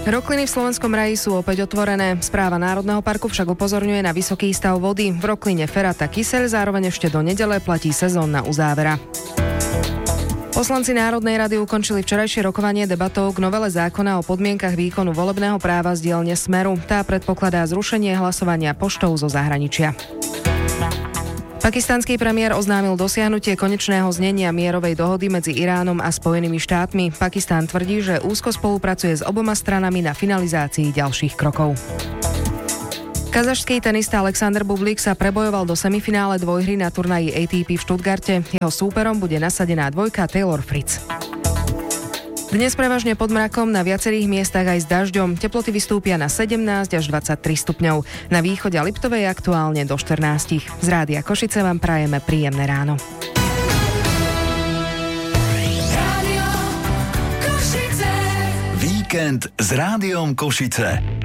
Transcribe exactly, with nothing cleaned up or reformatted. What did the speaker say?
Rokliny v Slovenskom raji sú opäť otvorené. Správa Národného parku však upozorňuje na vysoký stav vody. V Rokline Ferata Kyseľ zároveň ešte do nedele platí sezónna uzávera. Poslanci Národnej rady ukončili včerajšie rokovanie debatou k novele zákona o podmienkach výkonu volebného práva z dielne Smeru. Tá predpokladá zrušenie hlasovania poštou zo zahraničia. Pakistanský premiér oznámil dosiahnutie konečného znenia mierovej dohody medzi Iránom a Spojenými štátmi. Pakistán tvrdí, že úzko spolupracuje s oboma stranami na finalizácii ďalších krokov. Kazašský tenista Alexander Bublik sa prebojoval do semifinále dvojhry na turnaji á té pé v Stuttgarte. Jeho súperom bude nasadená dvojka Taylor Fritz. Dnes prevažne pod mrakom, na viacerých miestach aj s dažďom. Teploty vystúpia na sedemnásť až dvadsaťtri stupňov. Na východe a Liptovej aktuálne do štrnásť. Z Rádia Košice vám prajeme príjemné ráno. Víkend s Rádiom Košice.